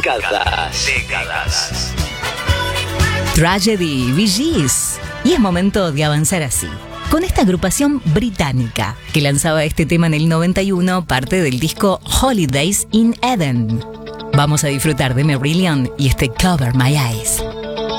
Décadas. Tragedy, Bee Gees. Y es momento de avanzar así, con esta agrupación británica que lanzaba este tema en el 91, parte del disco Holidays in Eden. Vamos a disfrutar de Marillion y este Cover My Eyes.